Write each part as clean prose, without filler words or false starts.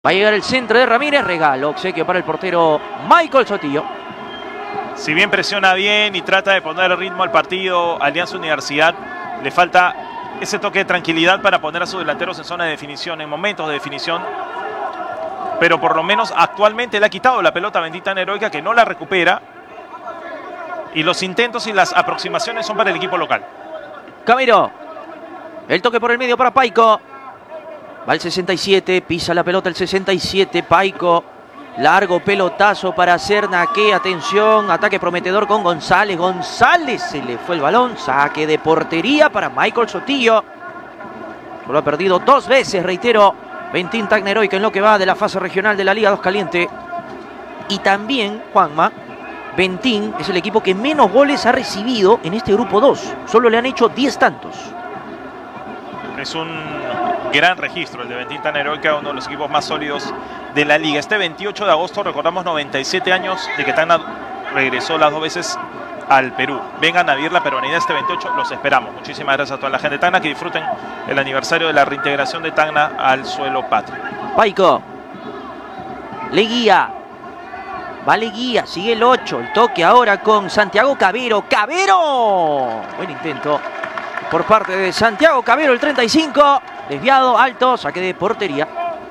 Va a llegar el centro de Ramírez, regalo, obsequio para el portero Michael Sotillo. Si bien presiona bien y trata de poner ritmo al partido, Alianza Universidad le falta ese toque de tranquilidad para poner a sus delanteros en zona de definición, en momentos de definición. Pero por lo menos actualmente le ha quitado la pelota a Bendita Heroica, que no la recupera. Y los intentos y las aproximaciones son para el equipo local. Camilo, el toque por el medio para Paico. Va el 67, pisa la pelota el 67, Paico. Largo pelotazo para Cernaque, atención, ataque prometedor con González. González se le fue el balón, saque de portería para Michael Sotillo. Solo ha perdido 2 veces, reitero, Bentín Tecneroica en lo que va de la fase regional de la Liga 2 Caliente. Y también, Juanma, Bentín es el equipo que menos goles ha recibido en este grupo 2. Solo le han hecho 10 tantos. Es un gran registro el de Bentín Tecneroica, uno de los equipos más sólidos de la liga. Este 28 de agosto recordamos 97 años de que Tacna regresó las 2 veces al Perú. Vengan a vivir la peruanidad este 28, los esperamos. Muchísimas gracias a toda la gente de Tacna, que disfruten el aniversario de la reintegración de Tacna al suelo patrio. Paico, Leguía, va Leguía, sigue el 8, el toque ahora con Santiago Cabero. ¡Cabero! Buen intento por parte de Santiago Cabero, el 35, desviado, alto, saque de portería.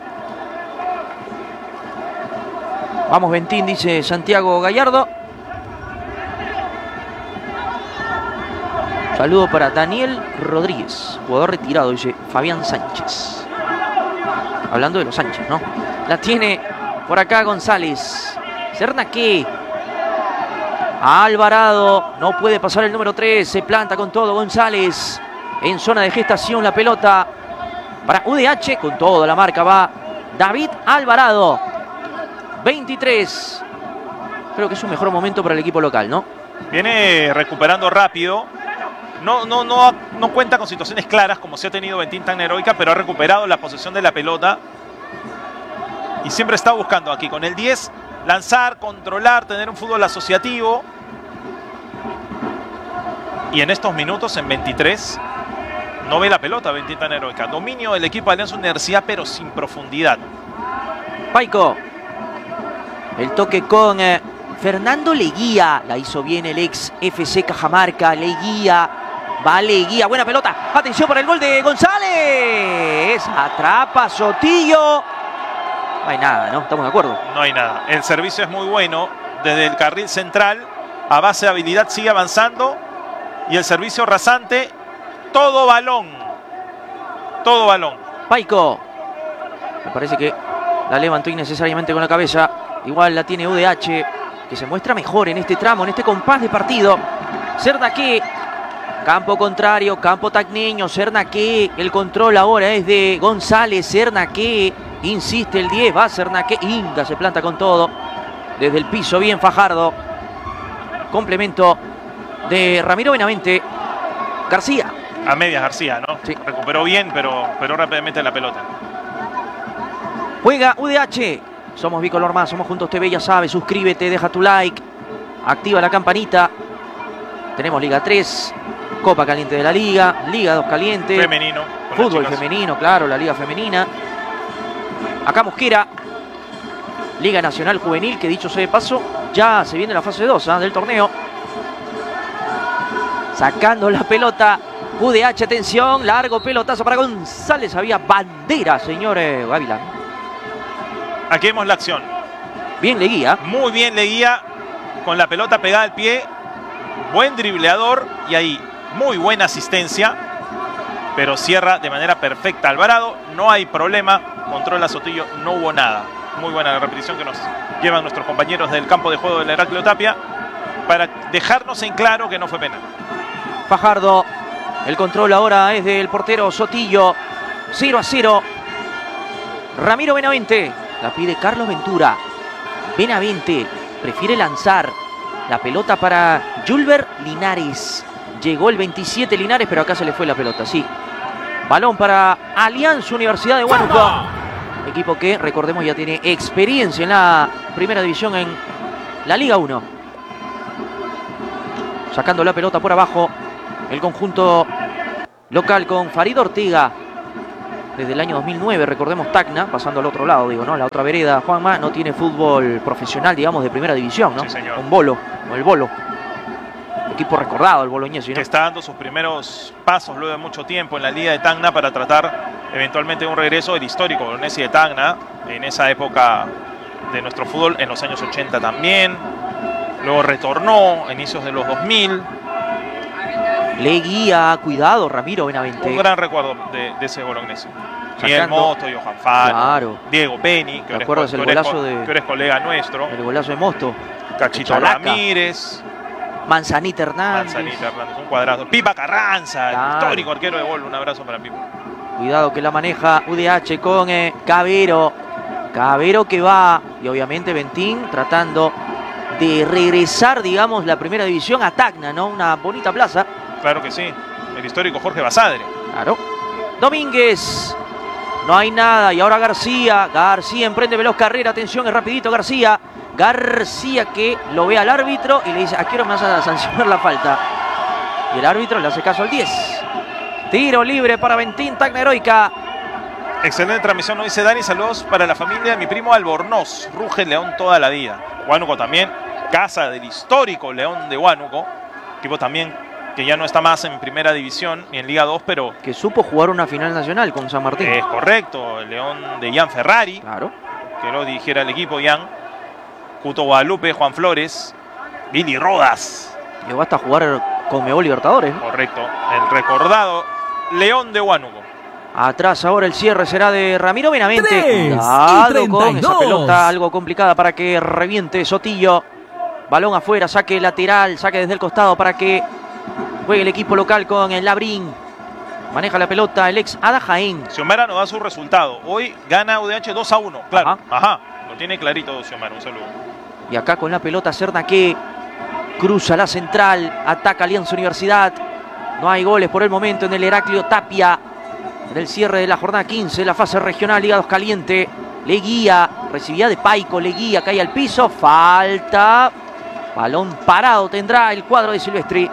Vamos Bentín, dice Santiago Gallardo. Saludo para Daniel Rodríguez, jugador retirado, dice Fabián Sánchez. Hablando de los Sánchez, ¿no? La tiene por acá González. Cernaque. Alvarado, no puede pasar el número 3, se planta con todo González. En zona de gestación la pelota para UDH, con todo la marca va David Alvarado. 23. Creo que es un mejor momento para el equipo local, ¿no? Viene recuperando rápido. No cuenta con situaciones claras como se ha tenido Bentín Tecneroica, pero ha recuperado la posesión de la pelota. Y siempre está buscando aquí con el 10 lanzar, controlar, tener un fútbol asociativo. Y en estos minutos, en 23, no ve la pelota Bentín Tecneroica. Dominio del equipo de Alianza Universidad, pero sin profundidad. Paico. El toque con Fernando Leguía. La hizo bien el ex FC Cajamarca. Leguía. Va Leguía. Buena pelota. Atención para el gol de González. Atrapa Sotillo. No hay nada, ¿no? ¿Estamos de acuerdo? No hay nada. El servicio es muy bueno. Desde el carril central, a base de habilidad, sigue avanzando. Y el servicio rasante. Todo balón. Todo balón. Paico. Me parece que la levantó innecesariamente con la cabeza. Igual la tiene UDH, que se muestra mejor en este tramo, en este compás de partido. Cernaque, campo contrario, campo tacneño. Cernaque, el control ahora es de González. Cernaque, insiste el 10, va Cernaque. Inga se planta con todo. Desde el piso, bien Fajardo. Complemento de Ramiro Benavente. García. A medias García, ¿no? Sí. Recuperó bien, pero rápidamente la pelota. Juega UDH. Somos Bicolor Más, somos Juntos TV, ya sabes, suscríbete, deja tu like, activa la campanita. Tenemos Liga 3, Copa Caliente de la Liga, Liga 2 Caliente. Femenino. Fútbol femenino, claro, la Liga Femenina. Acá Mosquera, Liga Nacional Juvenil, que dicho sea de paso, ya se viene la fase 2 del torneo. Sacando la pelota, UDH, atención, largo pelotazo para González, había bandera, señores Gavilán. Aquí vemos la acción. Bien Leguía. Muy bien Leguía, con la pelota pegada al pie. Buen dribleador y ahí muy buena asistencia. Pero cierra de manera perfecta Alvarado. No hay problema. Controla Sotillo. No hubo nada. Muy buena la repetición que nos llevan nuestros compañeros del campo de juego del Heraclio Tapia, para dejarnos en claro que no fue penal. Fajardo. El control ahora es del portero Sotillo. 0-0. Ramiro Benavente. La pide Carlos Ventura. Benavente prefiere lanzar la pelota para Julber Linares. Llegó el 27 Linares, pero acá se le fue la pelota, sí. Balón para Alianza Universidad de Huánuco. Equipo que, recordemos, ya tiene experiencia en la primera división en la Liga 1. Sacando la pelota por abajo el conjunto local con Farid Ortega. desde el año 2009, recordemos Tacna, pasando al otro lado, digo, ¿no? La otra vereda, Juanma, no tiene fútbol profesional, digamos, de primera división, ¿no? Sí, señor. Con Bolo, con el Bolo. Equipo recordado, el boloñés, ¿no? Que está dando sus primeros pasos luego de mucho tiempo en la Liga de Tacna para tratar eventualmente un regreso del histórico Bolognesi de Tacna, en esa época de nuestro fútbol, en los años 80 también. Luego retornó a inicios de los 2000. Leguía, cuidado, Ramiro Benavente. Un gran recuerdo de ese Bolognesi. Miguel Mosto, Johan Fano, claro. Diego Penny, que ahora es colega nuestro. El golazo de Mosto. Cachito Ramírez. Manzanita Hernández. Un cuadrado. Pipa Carranza, claro. El histórico arquero de Bolo. Un abrazo para Pipa. Cuidado que la maneja UDH con Cabero. Cabero que va, y obviamente Bentín tratando de regresar, digamos, la primera división a Tacna, ¿no? Una bonita plaza. Claro que sí. El histórico Jorge Basadre. Claro. Domínguez. No hay nada. Y ahora García. García emprende veloz carrera. Atención, es rapidito García. García que lo ve al árbitro y le dice: ¿a qué hora me vas a sancionar la falta? Y el árbitro le hace caso al 10. Tiro libre para Bentín, Tacna Heroica. Excelente transmisión, nos dice Dani. Saludos para la familia de mi primo Albornoz. Ruge León toda la vida. Huánuco también. Casa del histórico León de Huánuco. Equipo también que ya no está más en primera división ni en Liga 2, pero que supo jugar una final nacional con San Martín. Es correcto. El León de Ian Ferrari. Claro. Que lo dirigiera el equipo Ian. Cuto Guadalupe, Juan Flores, Billy Rodas. Llegó hasta jugar con Conmebol Libertadores, ¿no? Correcto. El recordado León de Huánuco. Atrás ahora el cierre será de Ramiro Benavente. Cuidado con esa pelota algo complicada para que reviente Sotillo. Balón afuera, saque lateral, saque desde el costado para que juegue el equipo local con el Labrín. Maneja la pelota el ex Ada Jaén. Xiomara nos da su resultado. Hoy gana UDH 2-1. Claro. Ajá. Lo tiene clarito Xiomara. Un saludo. Y acá con la pelota Serna que cruza la central, ataca Alianza Universidad. No hay goles por el momento en el Heraclio Tapia. En el cierre de la jornada 15, la fase regional, Liga 2 caliente. Leguía, recibida de Paico, Leguía cae al piso, falta. Balón parado tendrá el cuadro de Silvestri.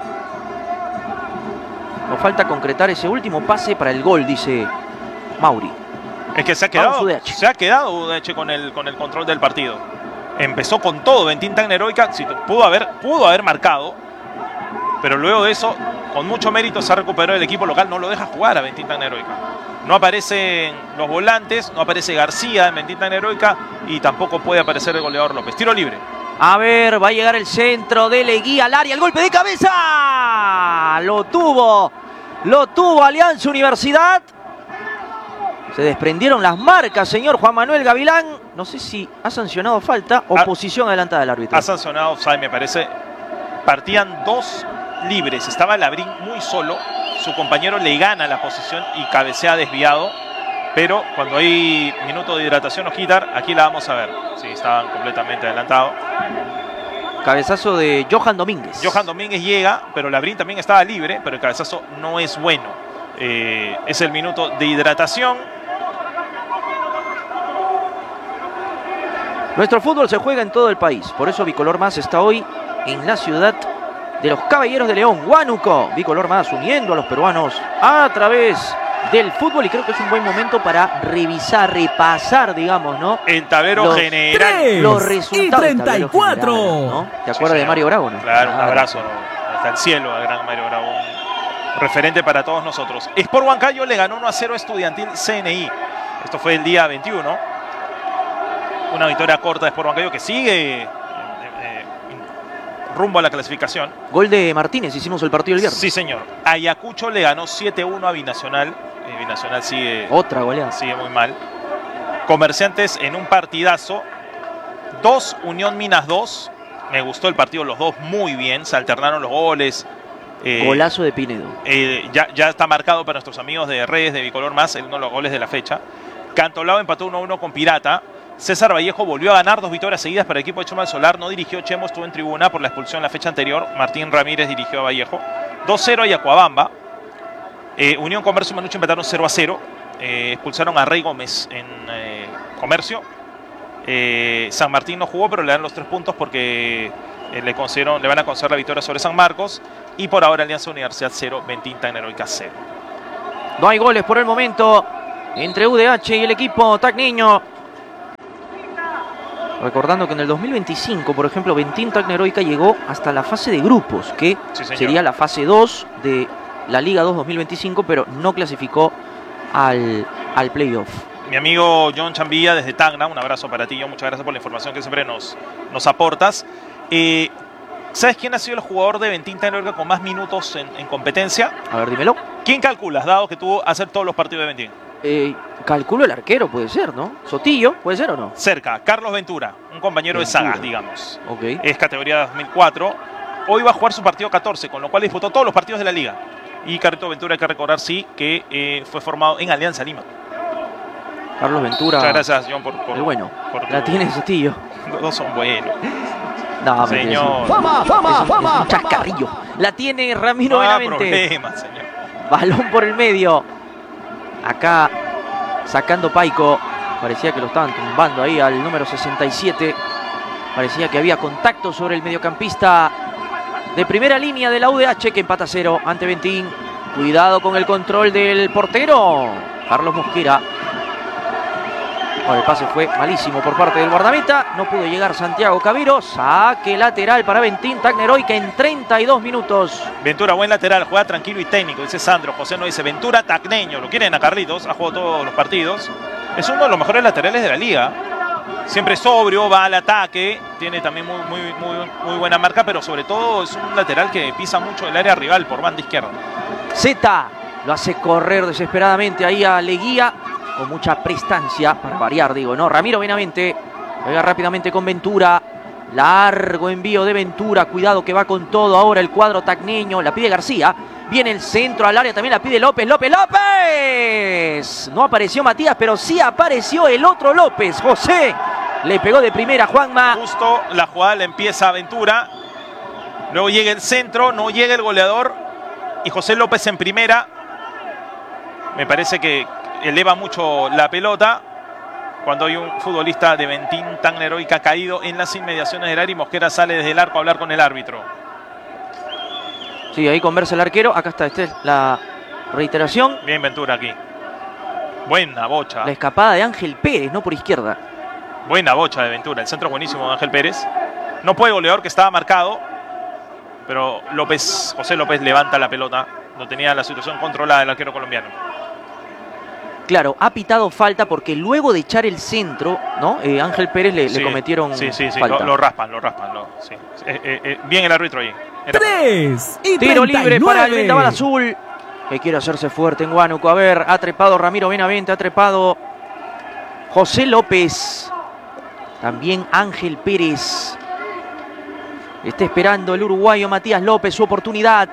Nos falta concretar ese último pase para el gol, dice Mauri. Es que se ha quedado UDH con el control del partido. Empezó con todo Bentín Tacna Heroica, pudo haber marcado, pero luego de eso, con mucho mérito se ha recuperado el equipo local, no lo deja jugar a Bentín Tacna Heroica. No aparecen los volantes, no aparece García en Bentín Tacna Heroica y tampoco puede aparecer el goleador López. Tiro libre. A ver, va a llegar el centro de Leguía al área, el golpe de cabeza. Lo tuvo Alianza Universidad. Se desprendieron las marcas, señor Juan Manuel Gavilán. No sé si ha sancionado falta o posición adelantada del árbitro. Ha sancionado offside, me parece. Partían dos libres. Estaba Labrín muy solo. Su compañero le gana la posición y cabecea desviado. Pero cuando hay minuto de hidratación o quitar, aquí la vamos a ver. Sí, estaban completamente adelantados. Cabezazo de Johan Domínguez. Johan Domínguez llega, pero Labrín también estaba libre, pero el cabezazo no es bueno. Es el minuto de hidratación. Nuestro fútbol se juega en todo el país, por eso Bicolor Más está hoy en la ciudad de los Caballeros de León, Huánuco. Bicolor Más uniendo a los peruanos a través del fútbol y creo que es un buen momento para revisar, repasar, digamos, ¿no? El tablero general. Los resultados. 34. General, ¿no? ¿Te acuerdas de Mario Bravo, no? Claro, un abrazo hasta el cielo al gran Mario Bravo. Un referente para todos nosotros. Sport Huancayo le ganó 1-0 a Estudiantil CNI. Esto fue el día 21. Una victoria corta de Sport Huancayo que sigue rumbo a la clasificación. Gol de Martínez, hicimos el partido el viernes. Sí, señor. Ayacucho le ganó 7-1 a Binacional. Binacional sigue... Otra goleada. Sigue muy mal. Comerciantes en un partidazo. 2, Unión Minas 2. Me gustó el partido, los dos muy bien. Se alternaron los goles. Golazo de Pinedo. Ya está marcado para nuestros amigos de redes de Bicolor Más, uno de los goles de la fecha. Cantolao empató 1-1 con Pirata. César Vallejo volvió a ganar 2 victorias seguidas para el equipo de Chema del Solar. No dirigió Chemo, estuvo en tribuna por la expulsión la fecha anterior. Martín Ramírez dirigió a Vallejo. 2-0 a Yacuabamba. Unión Comercio y Manucho empataron 0-0. Expulsaron a Rey Gómez en Comercio. San Martín no jugó, pero le dan los 3 puntos porque le van a conceder la victoria sobre San Marcos. Y por ahora Alianza Universidad 0, Bentín Tacna Heroica 0. No hay goles por el momento entre UDH y el equipo tacneño. Recordando que en el 2025, por ejemplo, Ventín Tacneroica llegó hasta la fase de grupos, que sería la fase 2 de la Liga 2 2025, pero no clasificó al playoff. Mi amigo John Chambilla desde Tacna, un abrazo para ti, John, muchas gracias por la información que siempre nos aportas. ¿Sabes quién ha sido el jugador de Ventín Tacneroica con más minutos en competencia? A ver, dímelo. ¿Quién calculas, dado que tuvo hacer todos los partidos de Ventín? Calculo el arquero, puede ser, ¿no? Sotillo, ¿puede ser o no? Cerca, Carlos Ventura, un compañero de Sagas, digamos. Okay. Es categoría 2004. Hoy va a jugar su partido 14, con lo cual disputó todos los partidos de la liga. Y Carlito Ventura, hay que recordar, sí, que fue formado en Alianza Lima. Carlos Ventura. Muchas gracias, John, por el bueno. La tiene Sotillo. Los dos son buenos. No, señor. Es un chascarrillo. La tiene Ramiro Benavente. No hay problema, señor. Balón por el medio. Acá sacando Paico. Parecía que lo estaban tumbando ahí al número 67. Parecía que había contacto sobre el mediocampista de primera línea de la UDH, que empata 0 ante Ventín. Cuidado con el control del portero Carlos Mosquera. Bueno, el pase fue malísimo por parte del guardameta. No pudo llegar Santiago Caviro. Saque lateral para Ventín Tacneroica en 32 minutos. Ventura, buen lateral, juega tranquilo y técnico, dice Sandro. José no dice Ventura tacneño. Lo quieren a Carlitos, ha jugado todos los partidos. Es uno de los mejores laterales de la liga. Siempre sobrio, va al ataque. Tiene también muy buena marca, pero sobre todo es un lateral que pisa mucho el área rival por banda izquierda. Zeta lo hace correr desesperadamente ahí a Leguía, con mucha prestancia, para variar, digo, ¿no? Ramiro Benavente juega rápidamente con Ventura. Largo envío de Ventura. Cuidado que va con todo ahora el cuadro tacneño. La pide García. Viene el centro al área, también la pide López. ¡López! No apareció Matías, pero sí apareció el otro López. José le pegó de primera, Juanma. Justo la jugada la empieza Ventura. Luego llega el centro, no llega el goleador. Y José López en primera. Me parece que eleva mucho la pelota cuando hay un futbolista de Ventín Tacneroica caído en las inmediaciones del área y Mosquera sale desde el arco a hablar con el árbitro. Sí, ahí conversa el arquero. Acá está, la reiteración. Bien Ventura aquí. Buena bocha. La escapada de Ángel Pérez, no por izquierda. Buena bocha de Ventura. El centro buenísimo de Ángel Pérez. No puede goleador, que estaba marcado. Pero José López levanta la pelota. No tenía la situación controlada del arquero colombiano. Claro, ha pitado falta porque luego de echar el centro, ¿no? Ángel Pérez le cometieron falta. Lo raspan. Sí. Bien el árbitro ahí. 3 y 39. Tiro libre para el vendaval azul, que quiere hacerse fuerte en Huánuco. A ver, ha trepado Ramiro Benavente, ha trepado José López. También Ángel Pérez. Está esperando el uruguayo Matías López su oportunidad.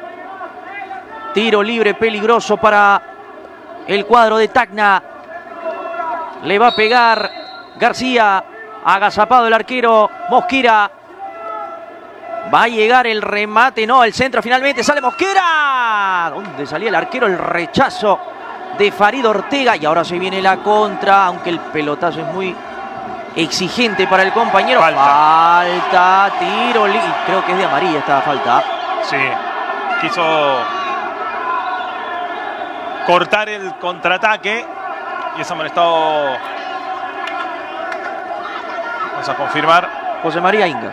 Tiro libre peligroso para el cuadro de Tacna. Le va a pegar García. Agazapado el arquero Mosquera. Va a llegar el remate. No, el centro finalmente. Sale Mosquera. ¿Dónde salía el arquero? El rechazo de Farid Ortega. Y ahora se viene la contra. Aunque el pelotazo es muy exigente para el compañero. Falta. Tiro. Creo que es de amarilla esta falta. Sí. Quiso cortar el contraataque y es amonestado. Vamos a confirmar. José María Inga.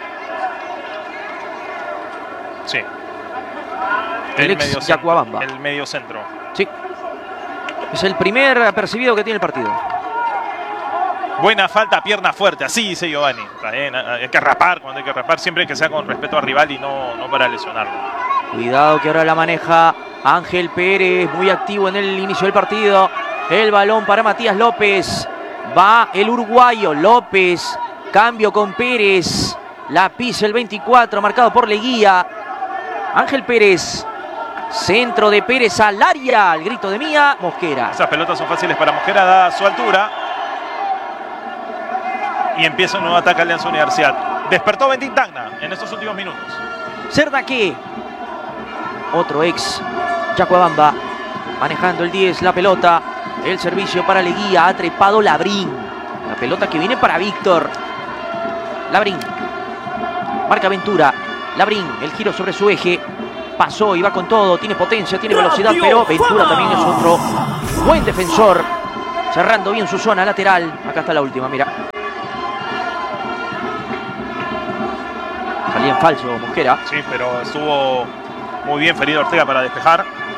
Sí. El ex Yacuabamba. El medio centro. Sí. Es el primer apercibido que tiene el partido. Buena falta, pierna fuerte. Así dice Giovanni. Hay que rapar cuando hay que rapar. Siempre que sea con respeto al rival y no para lesionarlo. Cuidado que ahora la maneja Ángel Pérez, muy activo en el inicio del partido. El balón para Matías López. Va el uruguayo López. Cambio con Pérez. La pisa el 24, marcado por Leguía. Ángel Pérez. Centro de Pérez al área. El grito de Mía. Mosquera. Esas pelotas son fáciles para Mosquera, dada su altura. Y empieza un nuevo ataque a Alianza Universidad. Despertó Ventín Tacna en estos últimos minutos. Cerdaque. Otro ex Yacuabamba. Manejando el 10, la pelota. El servicio para Leguía. Ha trepado Labrín. La pelota que viene para Víctor. Labrín. Marca Ventura. Labrín. El giro sobre su eje. Pasó y va con todo. Tiene potencia, tiene velocidad. Pero Ventura también es otro buen defensor. cerrando bien su zona lateral. Acá está la última, mira. Salía en falso Mosquera. Sí, pero estuvo muy bien Felipe Ortega para despejar.